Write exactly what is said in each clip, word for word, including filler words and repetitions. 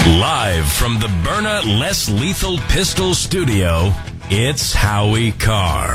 Live from the Byrna Less Lethal Pistol Studio, it's Howie Carr.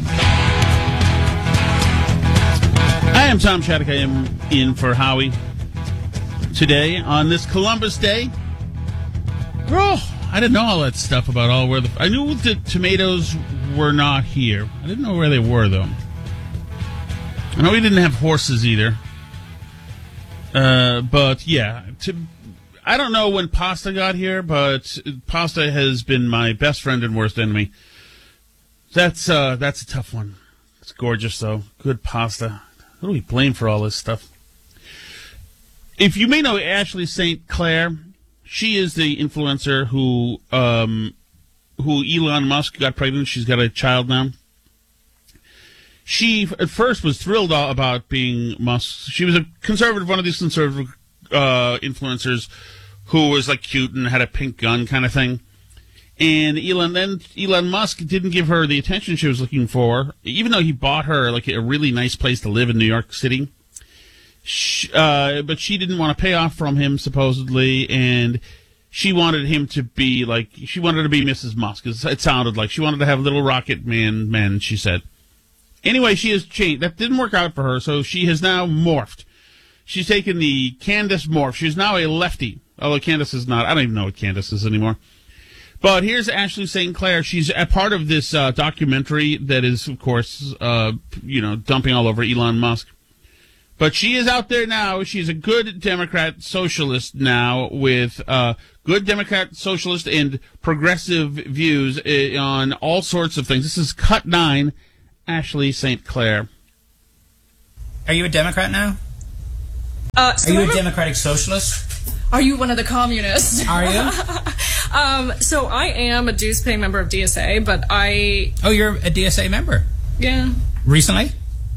I am Tom Shattuck. I am in for Howie today on this Columbus Day. Oh, I didn't know all that stuff about all where the... I knew the tomatoes were not here. I didn't know where they were, though. I know we didn't have horses either. Uh, but, yeah. To, I don't know when pasta got here, but pasta has been my best friend and worst enemy. That's, uh, that's a tough one. It's gorgeous, though. Good pasta. Who do we blame for all this stuff? If you may know Ashley Saint Clair, she is the influencer who um, who Elon Musk got pregnant. She's got a child now. She, at first, was thrilled about being Musk. She was a conservative, one of these conservative uh, influencers who was, like, cute and had a pink gun kind of thing. And Elon then Elon Musk didn't give her the attention she was looking for, even though he bought her like a really nice place to live in New York City. She, uh, but she didn't want to pay off from him, supposedly, and she wanted him to be like she wanted to be Missus Musk. It sounded like she wanted to have little rocket man men. She said. Anyway, she has changed. That didn't work out for her, so she has now morphed. She's taken the Candace morph. She's now a lefty, although Candace is not. I don't even know what Candace is anymore. But here's Ashley Saint Clair. She's a part of this uh, documentary that is, of course, uh, you know, dumping all over Elon Musk. But she is out there now. She's a good Democrat socialist now with uh, good Democrat socialist and progressive views uh, on all sorts of things. This is Cut nine, Ashley Saint Clair. Are you a Democrat now? Uh, so Are you I'm a Democratic Socialist? Are you one of the communists? Are you? um, so I am a dues-paying member of D S A, but I... Oh, you're a D S A member? Yeah. Recently?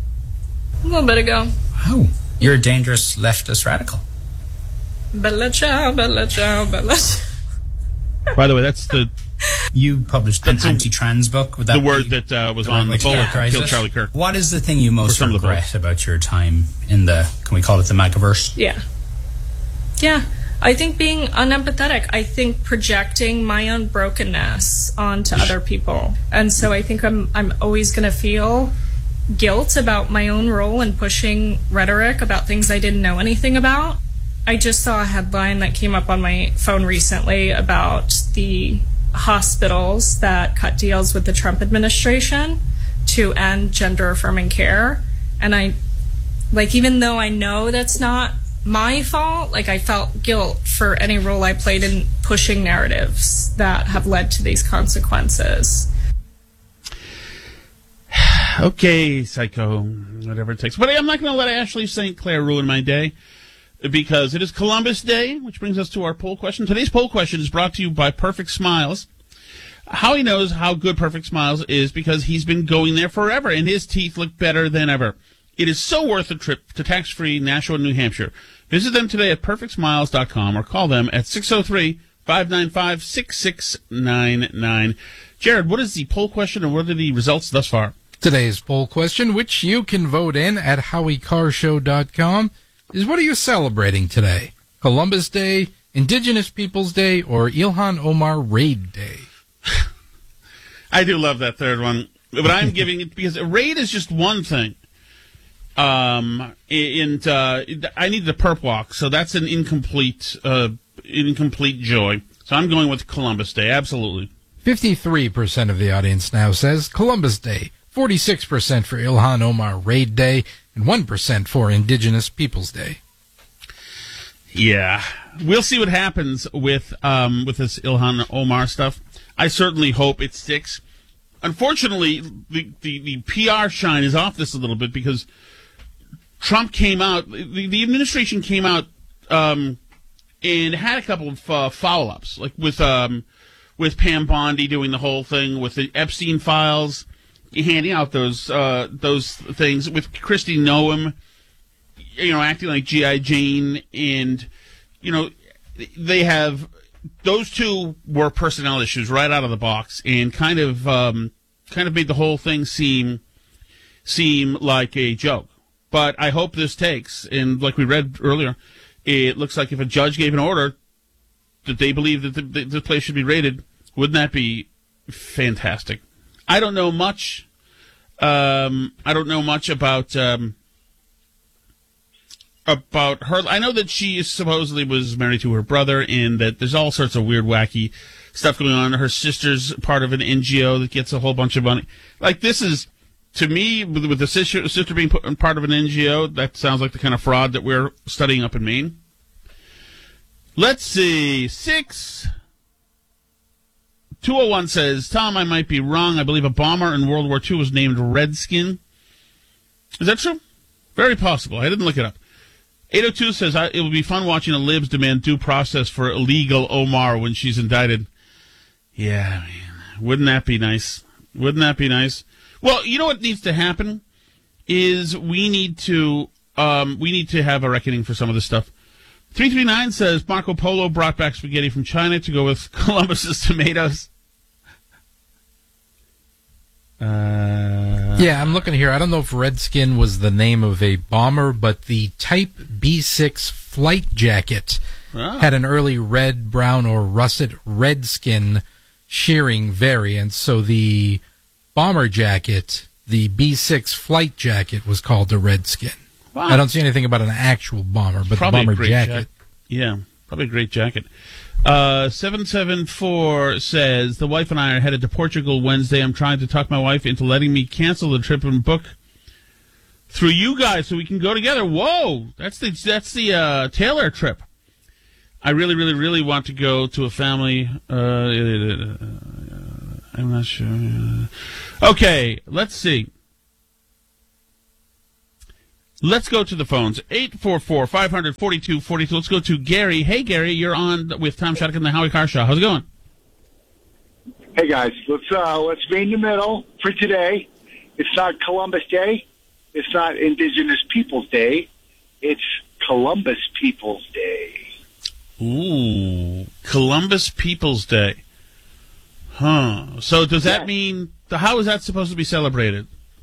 A little bit ago. Oh, you're a dangerous leftist radical. Bella ciao, bella ciao, bella ciao. By the way, that's the... You published an That's a- anti-trans book. Would that the word be that uh, was the on one the which bullet that characterized killed it? Charlie Kirk. What is the thing you most some of the regret about your time in the, can we call it the MAGAverse? Yeah. Yeah. I think being unempathetic. I think projecting my own brokenness onto other people. And so I think I'm I'm always going to feel guilt about my own role in pushing rhetoric about things I didn't know anything about. I just saw a headline that came up on my phone recently about the hospitals that cut deals with the Trump administration to end gender-affirming care. And I, like, even though I know that's not my fault, like, I felt guilt for any role I played in pushing narratives that have led to these consequences. Okay, psycho, whatever it takes. But I'm not going to let Ashley Saint Clair ruin my day, because it is Columbus Day, which brings us to our poll question. Today's poll question is brought to you by Perfect Smiles. Howie knows how good Perfect Smiles is because he's been going there forever, and his teeth look better than ever. It is so worth a trip to tax-free Nashua, New Hampshire. Visit them today at perfect smiles dot com or call them at six oh three, five nine five, six six nine nine. Jared, what is the poll question, and what are the results thus far? Today's poll question, which you can vote in at howie carr show dot com, is what are you celebrating today? Columbus Day, Indigenous Peoples Day, or Ilhan Omar Raid Day? I do love that third one, but I'm giving it because raid is just one thing. Um, and uh, I need the perp walk, so that's an incomplete, uh, incomplete joy. So I'm going with Columbus Day, absolutely. fifty-three percent of the audience now says Columbus Day, forty-six percent for Ilhan Omar Raid Day, and one percent for Indigenous Peoples Day. Yeah, we'll see what happens with um, with this Ilhan Omar stuff. I certainly hope it sticks. Unfortunately, the, the, the P R shine is off this a little bit because Trump came out, the, the administration came out um, and had a couple of uh, follow-ups, like with um, with Pam Bondi doing the whole thing with the Epstein files, handing out those uh, those things with Kristi Noem, you know, acting like G I. Jane, and you know, they have those two were personnel issues right out of the box, and kind of um, kind of made the whole thing seem seem like a joke. But I hope this takes, and like we read earlier, it looks like if a judge gave an order, that they believe that the, the, the place should be rated. Wouldn't that be fantastic? I don't know much. Um, I don't know much about um, about her. I know that she supposedly was married to her brother, and that there's all sorts of weird, wacky stuff going on. Her sister's part of an N G O that gets a whole bunch of money. Like, this is, to me, with, with the sister, sister being put, part of an N G O, that sounds like the kind of fraud that we're studying up in Maine. Let's see. Six. two oh one says, Tom, I might be wrong. I believe a bomber in World War Two was named Redskin. Is that true? Very possible. I didn't look it up. eight oh two says, it will be fun watching the libs demand due process for illegal Omar when she's indicted. Yeah, man. Wouldn't that be nice? Wouldn't that be nice? Well, you know what needs to happen is we need to um, we need to have a reckoning for some of this stuff. three three nine says Marco Polo brought back spaghetti from China to go with Columbus's tomatoes. Uh, yeah, I'm looking here. I don't know if Redskin was the name of a bomber, but the Type B six flight jacket oh. had an early red, brown, or russet redskin shearing variant. So the bomber jacket, the B six flight jacket, was called the Redskin. Wow. I don't see anything about an actual bomber, but probably the bomber a great jacket. jacket. Yeah, probably a great jacket. Uh, seven seven four says, the wife and I are headed to Portugal Wednesday. I'm trying to talk my wife into letting me cancel the trip and book through you guys so we can go together. Whoa, that's the that's the uh, Taylor trip. I really, really, really want to go to a family. Uh, I'm not sure. Okay, let's see. Let's go to the phones. eight four four, five hundred, forty-two forty-two. Let's go to Gary. Hey, Gary, you're on with Tom Shattuck and the Howie Carr Show. How's it going? Hey, guys. Let's uh, let's be in the middle for today. It's not Columbus Day. It's not Indigenous Peoples Day. It's Columbus Peoples Day. Ooh, Columbus Peoples Day. Huh. So does that yeah. mean, how is that supposed to be celebrated?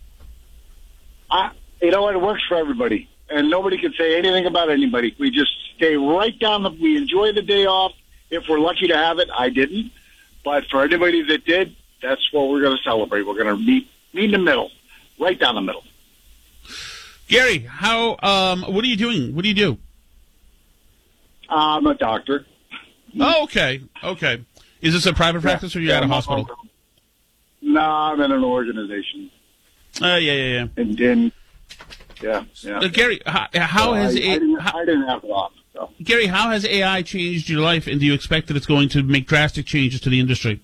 I... You know what? It works for everybody, and nobody can say anything about anybody. We just stay right down the. We enjoy the day off if we're lucky to have it. I didn't, but for anybody that did, that's what we're going to celebrate. We're going to meet meet in the middle, right down the middle. Gary, how? Um, what are you doing? What do you do? Uh, I'm a doctor. Oh, okay, okay. Is this a private practice, yeah. or are you yeah, at a hospital? No, I'm in an organization. Uh, yeah, yeah, yeah. And then. Yeah, yeah. Uh, Gary, how, how so has I, a, I, didn't, how, I didn't have it off. So. Gary, how has A I changed your life, and do you expect that it's going to make drastic changes to the industry?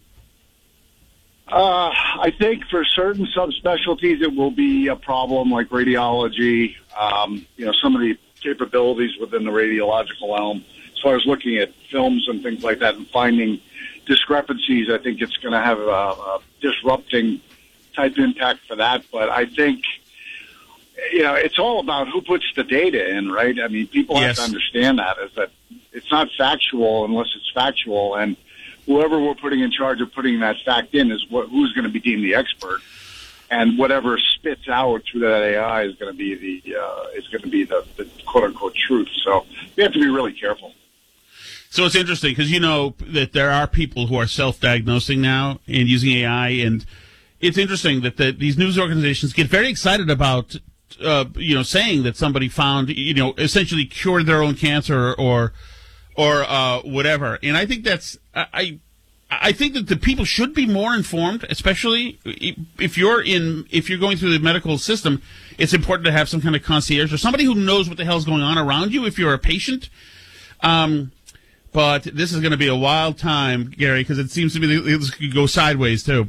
Uh, I think for certain subspecialties it will be a problem, like radiology. Um, you know, some of the capabilities within the radiological realm, as far as looking at films and things like that, and finding discrepancies. I think it's going to have a, a disrupting type impact for that. But I think. You know, it's all about who puts the data in, right? I mean, people yes. have to understand that, is that it's not factual unless it's factual, and whoever we're putting in charge of putting that fact in is what, who's going to be deemed the expert, and whatever spits out through that A I is going to be the uh, is going to be the, the quote unquote truth. So we have to be really careful. So it's interesting because you know that there are people who are self-diagnosing now and using A I, and it's interesting that the, these news organizations get very excited about. Uh, you know, saying that somebody found, you know, essentially cured their own cancer or, or uh, whatever. And I think that's, I, I think that the people should be more informed, especially if you're in, if you're going through the medical system. It's important to have some kind of concierge or somebody who knows what the hell's going on around you if you're a patient. Um, but this is going to be a wild time, Gary, because it seems to me that this could go sideways too.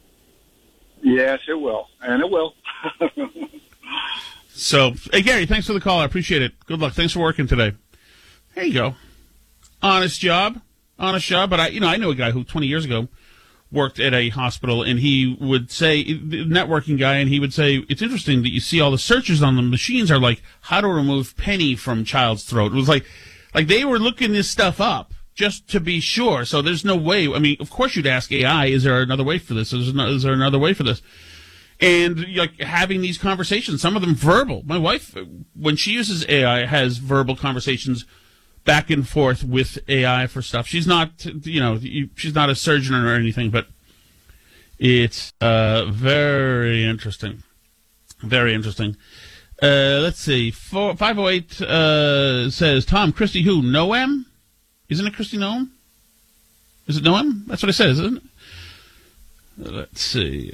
Yes, it will, and it will. So, hey, Gary, thanks for the call. I appreciate it. Good luck. Thanks for working today. There you go. Honest job. Honest job. But, I, you know, I know a guy who twenty years ago worked at a hospital, and he would say, the networking guy, and he would say, it's interesting that you see all the searches on the machines are like, how to remove penny from child's throat. It was like, like they were looking this stuff up just to be sure. So there's no way. I mean, of course you'd ask A I, is there another way for this? Is there, is there another way for this? And like having these conversations, some of them verbal. My wife, when she uses A I, has verbal conversations back and forth with A I for stuff. She's not, you know, she's not a surgeon or anything, but it's uh, very interesting. Very interesting. Uh, let's see. Four, five oh eight uh, says, Tom, Christy who? Noam? Isn't it Christy Noam? Is it Noam? That's what it says, isn't it? Let's see.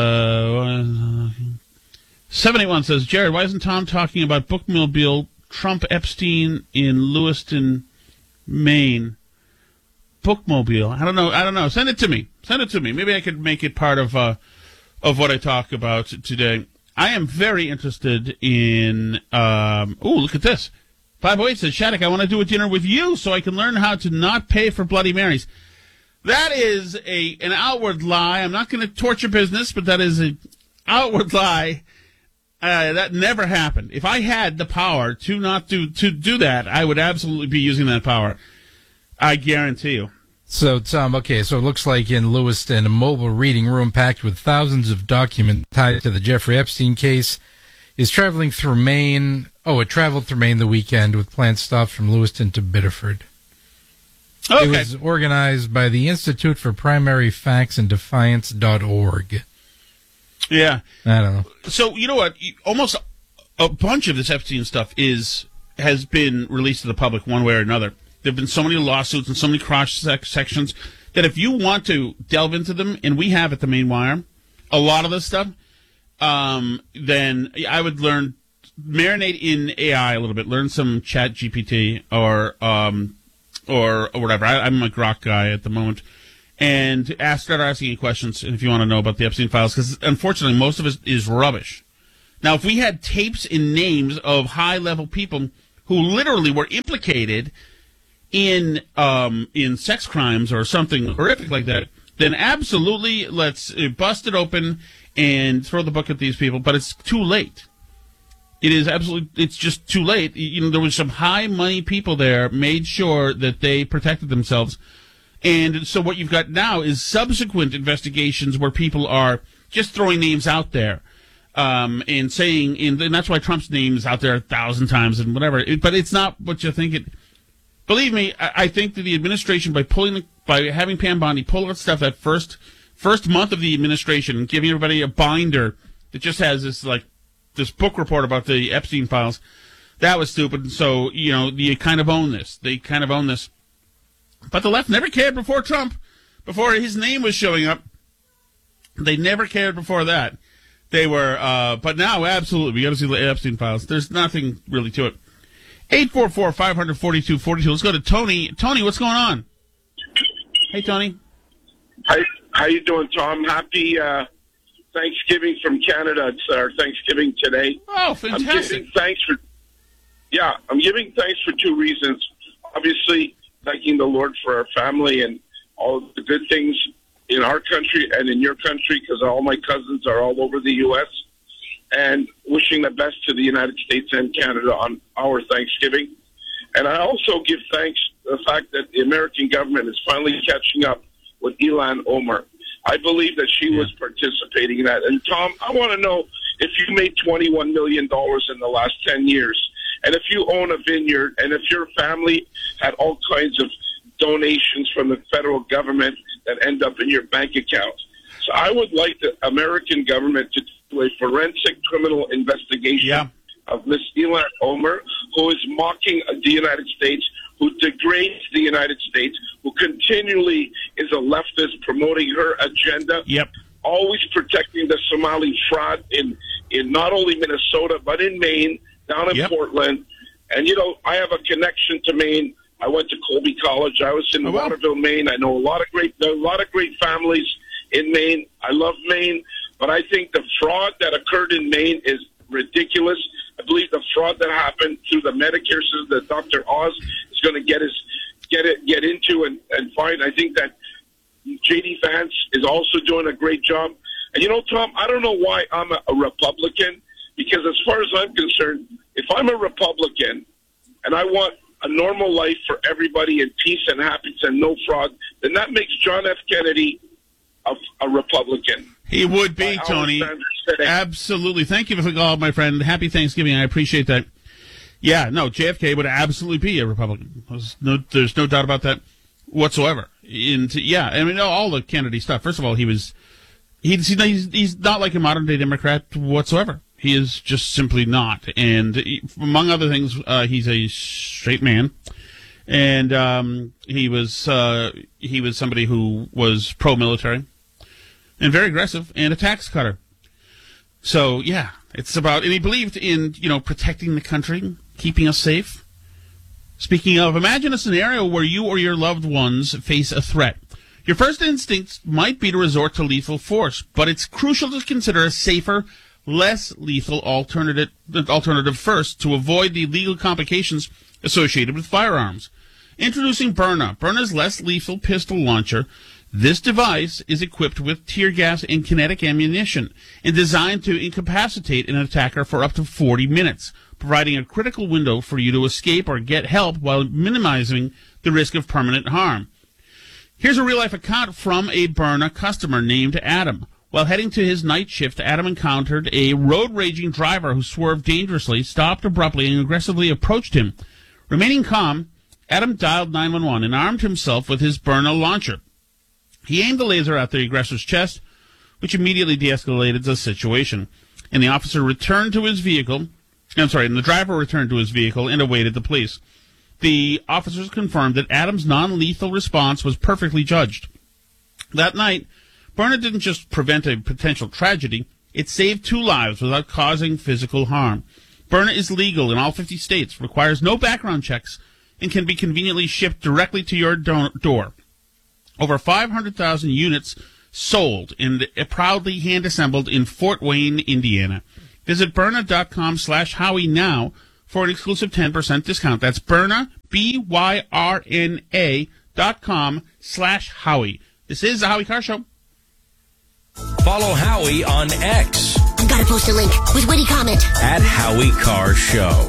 Uh, seven eight one says, Jared, why isn't Tom talking about bookmobile Trump Epstein in Lewiston, Maine? Bookmobile. I don't know. I don't know. Send it to me. Send it to me. Maybe I could make it part of uh, of what I talk about today. I am very interested in. Um, oh, look at this. five oh eight says, Shattuck, I want to do a dinner with you so I can learn how to not pay for Bloody Marys. That is a an outward lie. I'm not going to torture business, but that is an outward lie. Uh, that never happened. If I had the power to not do to do that, I would absolutely be using that power. I guarantee you. So, Tom, okay, so it looks like in Lewiston, a mobile reading room packed with thousands of documents tied to the Jeffrey Epstein case is traveling through Maine. Oh, it traveled through Maine the weekend with planned stops from Lewiston to Biddeford. Okay. It was organized by the Institute for Primary Facts and Defiance dot org. Yeah. I don't know. So, you know what? Almost a bunch of this Epstein stuff is has been released to the public one way or another. There have been so many lawsuits and so many cross-sections that if you want to delve into them, and we have at the Main Wire, a lot of this stuff, um, then I would learn, marinate in A I a little bit, learn some Chat G P T or um, or, or whatever. I, I'm a Grok guy at the moment. And ask, start asking you questions, and if you want to know about the Epstein files, because unfortunately most of it is rubbish. Now, if we had tapes and names of high-level people who literally were implicated in um, in sex crimes or something horrific like that, then absolutely let's bust it open and throw the book at these people. But it's too late. It is absolutely, it's just too late. You know, there was some high-money people there, made sure that they protected themselves. And so what you've got now is subsequent investigations where people are just throwing names out there um, and saying, and that's why Trump's name is out there a thousand times and whatever. It, but it's not what you think it. Believe me, I, I think that the administration, by pulling, by having Pam Bondi pull out stuff that first first month of the administration and giving everybody a binder that just has this like this book report about the Epstein files, that was stupid. And so you know, you kind of own this. They kind of own this. But the left never cared before Trump, before his name was showing up. They never cared before that. They were, uh, but now, absolutely, we got to see the Epstein files. There's nothing really to it. eight four four, five four two, four two. Let's go to Tony. Tony, what's going on? Hey, Tony. Hi, how you doing, Tom? Happy uh, Thanksgiving from Canada. It's our Thanksgiving today. Oh, fantastic. I'm giving thanks for, yeah, I'm giving thanks for two reasons. Obviously, thanking the Lord for our family and all of the good things in our country and in your country, because all my cousins are all over the U S, and wishing the best to the United States and Canada on our Thanksgiving. And I also give thanks to the fact that the American government is finally catching up with Ilhan Omar. I believe that she yeah. was participating in that. And, Tom, I want to know if you made twenty-one million dollars in the last ten years, and if you own a vineyard, and if your family had all kinds of donations from the federal government that end up in your bank account. So I would like the American government to do a forensic criminal investigation yeah. of Miss Ilhan Omar, who is mocking the United States, who degrades the United States, who continually is a leftist promoting her agenda, yep. always protecting the Somali fraud in, in not only Minnesota, but in Maine, down in yep. Portland. And, you know, I have a connection to Maine. I went to Colby College. I was in oh, wow. Waterville, Maine. I know a lot of great, a lot of great families in Maine. I love Maine, but I think the fraud that occurred in Maine is ridiculous. I believe the fraud that happened through the Medicare system that Doctor Oz is going to get us get it get into and, and find. I think that J D Vance is also doing a great job. And you know, Tom, I don't know why I'm a, a Republican, because as far as I'm concerned, if I'm a Republican and I want a normal life for everybody in peace and happiness and no fraud, then that makes John F. Kennedy a, a Republican. He would be, Tony. Absolutely. Thank you for the call, my friend. Happy Thanksgiving. I appreciate that. Yeah, no, J F K would absolutely be a Republican. There's no, there's no doubt about that whatsoever. And, yeah, I mean, all the Kennedy stuff. First of all, he was, he's, he's, he's not like a modern-day Democrat whatsoever. He is just simply not. And he, among other things, uh, he's a straight man. And um, he was uh, he was somebody who was pro-military and very aggressive and a tax cutter. So, yeah, it's about, and he believed in, you know, protecting the country, keeping us safe. Speaking of, imagine a scenario where you or your loved ones face a threat. Your first instinct might be to resort to lethal force, but it's crucial to consider a safer, less lethal alternative, alternative first to avoid the legal complications associated with firearms. Introducing Byrna. Byrna's less lethal pistol launcher. This device is equipped with tear gas and kinetic ammunition and designed to incapacitate an attacker for up to forty minutes, providing a critical window for you to escape or get help while minimizing the risk of permanent harm. Here's a real-life account from a Byrna customer named Adam. While heading to his night shift, Adam encountered a road-raging driver who swerved dangerously, stopped abruptly, and aggressively approached him. Remaining calm, Adam dialed nine one one and armed himself with his Byrna launcher. He aimed the laser at the aggressor's chest, which immediately de-escalated the situation, and the officer returned to his vehicle. I'm sorry, and the driver returned to his vehicle and awaited the police. The officers confirmed that Adam's non-lethal response was perfectly judged. That night, Byrna didn't just prevent a potential tragedy, it saved two lives without causing physical harm. Byrna is legal in all fifty states, requires no background checks, and can be conveniently shipped directly to your do- door. Over five hundred thousand units sold and proudly hand-assembled in Fort Wayne, Indiana. Visit Byrna.com slash Howie now for an exclusive ten percent discount. That's Byrna, B Y R N A dot com slash Howie. This is the Howie Carr Show. Follow Howie on X. I've got to post a link with witty comment. At Howie Carr Show.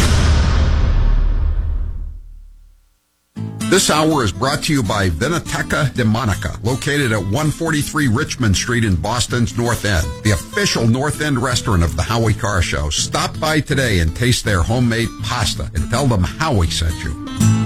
This hour is brought to you by Vinoteca de Monica, located at one forty-three Richmond Street in Boston's North End, the official North End restaurant of the Howie Carr Show. Stop by today and taste their homemade pasta and tell them Howie sent you.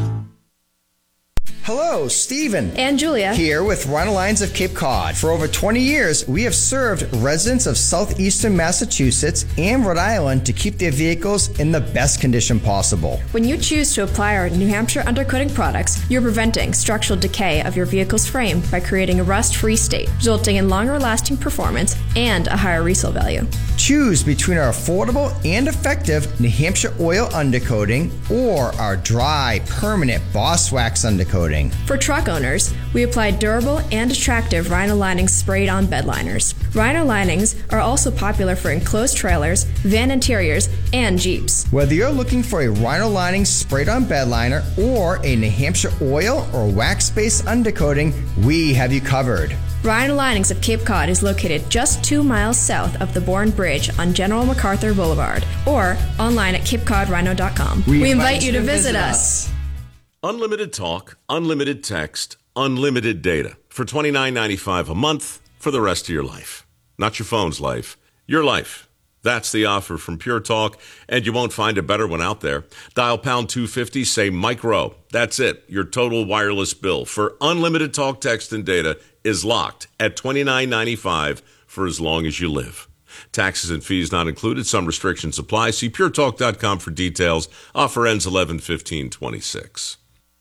Hello, Stephen. And Julia. Here with Rhino Lines of Cape Cod. For over twenty years, we have served residents of southeastern Massachusetts and Rhode Island to keep their vehicles in the best condition possible. When you choose to apply our New Hampshire undercoating products, you're preventing structural decay of your vehicle's frame by creating a rust-free state, resulting in longer-lasting performance and a higher resale value. Choose between our affordable and effective New Hampshire oil undercoating or our dry, permanent Boss Wax undercoating. For truck owners, we apply durable and attractive Rhino linings sprayed on bed liners. Rhino linings are also popular for enclosed trailers, van interiors, and Jeeps. Whether you're looking for a Rhino lining sprayed on bed liner or a New Hampshire oil or wax-based undercoating, we have you covered. Rhino Linings of Cape Cod is located just two miles south of the Bourne Bridge on General MacArthur Boulevard or online at cape cod rhino dot com. We, we invite you to visit us. Unlimited talk, unlimited text, unlimited data for twenty-nine ninety-five a month for the rest of your life. Not your phone's life, your life. That's the offer from Pure Talk, and you won't find a better one out there. Dial pound two fifty, say Mike Rowe. That's it. Your total wireless bill for unlimited talk, text, and data is locked at twenty-nine ninety-five for as long as you live. Taxes and fees not included. Some restrictions apply. See pure talk dot com for details. Offer ends eleven fifteen twenty-six.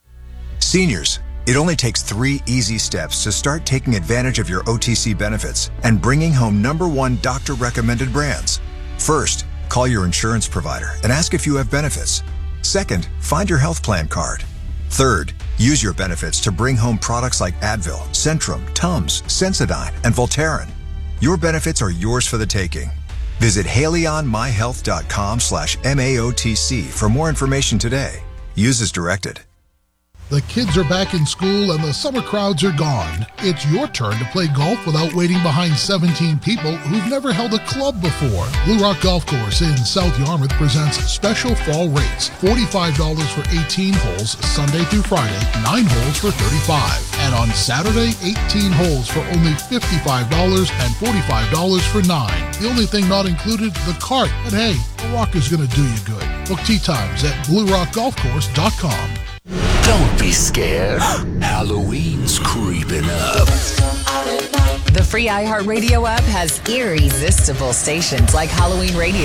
Seniors, it only takes three easy steps to start taking advantage of your O T C benefits and bringing home number one doctor-recommended brands. First, call your insurance provider and ask if you have benefits. Second, find your health plan card. Third, use your benefits to bring home products like Advil, Centrum, Tums, Sensodyne, and Voltaren. Your benefits are yours for the taking. Visit haley on my health dot com slash M A O T C for more information today. Use as directed. The kids are back in school and the summer crowds are gone. It's your turn to play golf without waiting behind seventeen people who've never held a club before. Blue Rock Golf Course in South Yarmouth presents special fall rates. forty-five dollars for eighteen holes, Sunday through Friday, nine holes for thirty-five dollars. And on Saturday, eighteen holes for only fifty-five dollars and forty-five dollars for nine. The only thing not included, the cart. But hey, the walk is going to do you good. Book tee times at blue rock golf course dot com. Don't be scared. Halloween's creeping up. The free iHeartRadio app has irresistible stations like Halloween Radio.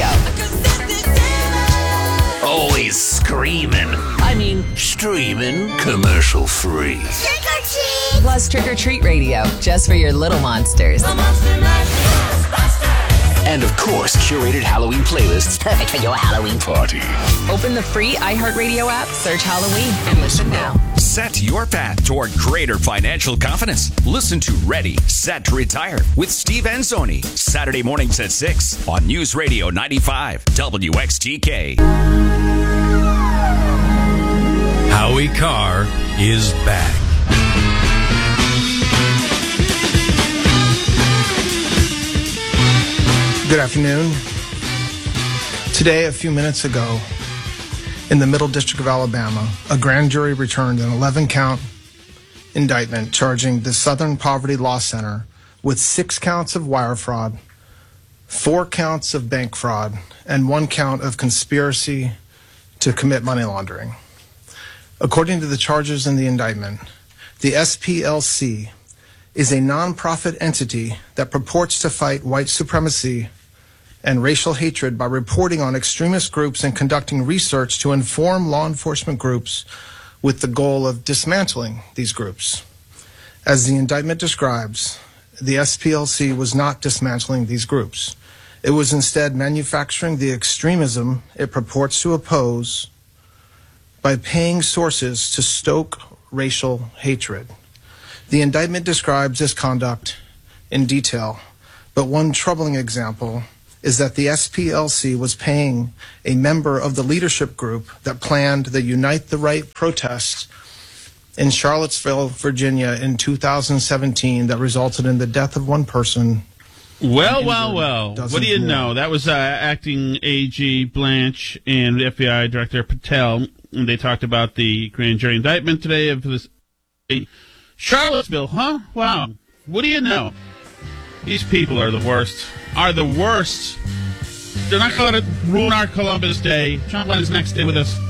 Always screaming. I mean, streaming commercial free. Plus Trick or Treat Radio, just for your little monsters. And of course, curated Halloween playlists perfect for your Halloween party. Open the free iHeartRadio app, search Halloween, and listen now. Set your path toward greater financial confidence. Listen to Ready, Set, Retire with Steve Anzoni. Saturday mornings at six on News Radio ninety-five W X T K. Howie Carr is back. Good afternoon. Today, a few minutes ago, in the Middle District of Alabama, a grand jury returned an eleven-count indictment charging the Southern Poverty Law Center with six counts of wire fraud, four counts of bank fraud, and one count of conspiracy to commit money laundering. According to the charges in the indictment, the S P L C is a nonprofit entity that purports to fight white supremacy and racial hatred by reporting on extremist groups and conducting research to inform law enforcement groups with the goal of dismantling these groups. As the indictment describes, the S P L C was not dismantling these groups. It was instead manufacturing the extremism it purports to oppose by paying sources to stoke racial hatred. The indictment describes this conduct in detail, but one troubling example is that the S P L C was paying a member of the leadership group that planned the Unite the Right protests in Charlottesville, Virginia in two thousand seventeen that resulted in the death of one person. Well, well, well. What do you know? That was uh, acting A G Blanche and the F B I Director Patel. And they talked about the grand jury indictment today of this Charlottesville, huh? Wow. What do you know? These people are the worst. Are the worst. They're not going to ruin our Columbus Day. John Glenn's next day with us.